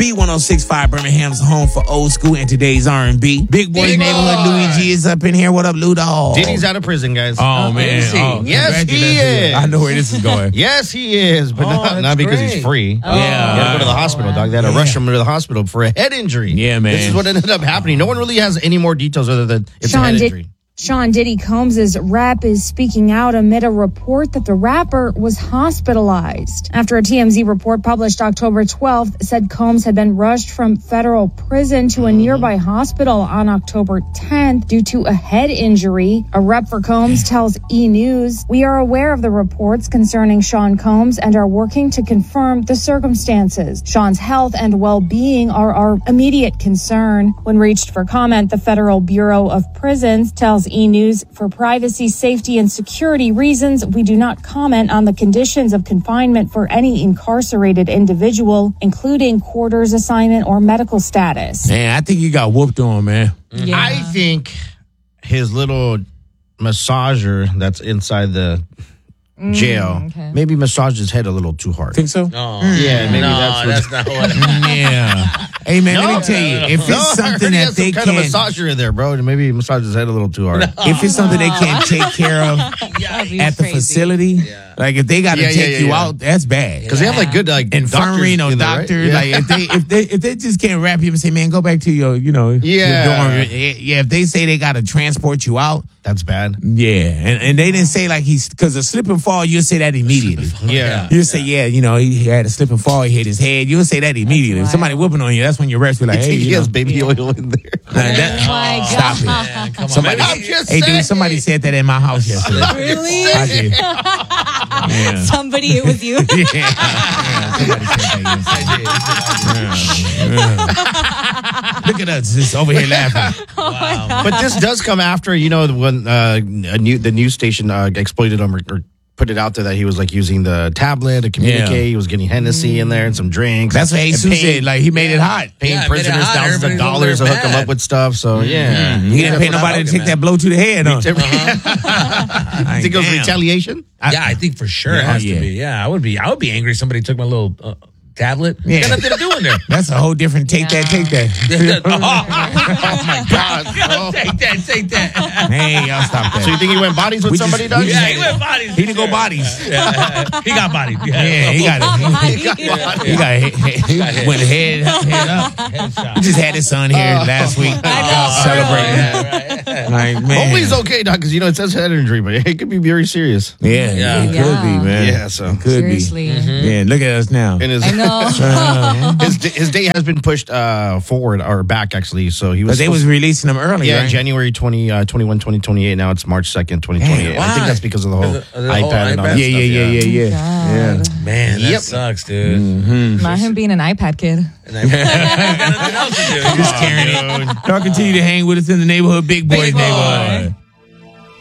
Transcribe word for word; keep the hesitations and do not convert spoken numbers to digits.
B one oh six point five, Birmingham's home for old school and today's R and B. Big Boy's Big Neighborhood, boy. Louis G is up in here. What up, Lou Dog? Diddy's out of prison, guys. Oh, man. is he? Oh, Yes, he congratulations. is. I know where this is going. Yes, he is, but Oh, not, that's not because he's great. free. Oh. Yeah. He had to go to the hospital, dog. They had to Yeah. rush him to the hospital for a head injury. Yeah, man. This is what ended up happening. No one really has any more details other than it's Sean a head did- injury. Sean Diddy Combs' rep is speaking out amid a report that the rapper was hospitalized. After a T M Z report published October twelfth said Combs had been rushed from federal prison to a nearby hospital on October tenth due to a head injury. A rep for Combs tells E! News, "We are aware of the reports concerning Sean Combs and are working to confirm the circumstances. Sean's health and well-being are our immediate concern." When reached for comment, the Federal Bureau of Prisons tells E! News, "For privacy, safety, and security reasons, we do not comment on the conditions of confinement for any incarcerated individual, including quarters assignment or medical status." Man, I think you got whooped on, man. Yeah. I think his little massager that's inside the jail okay. maybe massaged his head a little too hard. Think so? Oh, Yeah, maybe no, that's that's, what- not what. Yeah. Hey, man, let me tell you, if it's No, I heard something he that has some they kind can't, of massager in there, bro. Maybe he massaged his head a little too hard. if it's something they can't take care of at the facility, like if they got to Yeah, yeah, take yeah, you yeah. out, that's bad. Because they have like good like Infirmary, no doctors in there, right? doctor. Yeah. Like if they if they if they just can't wrap you and say, man, go back to your you know Yeah. your dorm. Yeah, if they say they got to transport you out, That's bad. yeah, and and they didn't say like he's because a slip and fall, you'll say that immediately. Yeah. You say, yeah, you know, he, he had a slip and fall, he hit his head. You'll say that immediately. If somebody whooping on you, that's when your rest be like, hey, he you has know, baby oil in there. uh, that- Oh my stop it. Man, come on, Somebody, man. I'm just hey, saying. dude, somebody said that in my house yesterday. Really? I did. Yeah. Somebody, it was you. Yeah. Yeah, somebody said that yesterday. Yeah. Look at us, just over here laughing. But this does come after, you know, when uh, a new the news station uh, exploited him or, or put it out there that he was like using the tablet to communicate. Yeah. He was getting Hennessy in there and some drinks. That's what And Jesus paying- said. Like he made it hot. Paying Yeah, it made it prisoners hot. thousands of Everybody's dollars to over hook there them up mad. with stuff. So yeah, He didn't pay nobody to take that blow to the head. Huh? I think it was Damn. retaliation. Yeah, I think for sure it Yeah, has yeah. to be. Yeah, I would be. I would be angry if somebody took my little uh, tablet. Yeah. Got nothing to do in there. That's a whole different take that, take that. oh my God! Oh. Take that! Take that! Hey, y'all stop that. So you think he went bodies with We just- somebody, we Doug? just- Yeah, he went bodies. He didn't go bodies. Yeah, he got bodied. Yeah, he got it. He got hit, hit, he went head, head up. Headshot. He just had his son here last week celebrating. Yeah, right. Like, man. Hopefully he's okay, Doc, because you know it says head injury, but it could be very serious. Yeah, Yeah. it could Yeah. be, man. Yeah, so- it could Seriously. be. Yeah, look at us now. And his I know. his his date has been pushed uh, forward or back actually. So he was But they was releasing them early, yeah, right? January twenty, uh, twenty-one, twenty twenty-eight. Now it's March second, twenty twenty-eight. Damn, I think why? that's because of the whole Of the- of the whole iPad and all iPad? that Yeah, stuff. yeah, yeah, yeah, yeah. God. Yeah. Man, that Yep. sucks, dude. Not him being an iPad kid. And I got nothing else to do. Just carrying it. Y'all continue to hang with us in the neighborhood, Big Boys Big boy. neighborhood.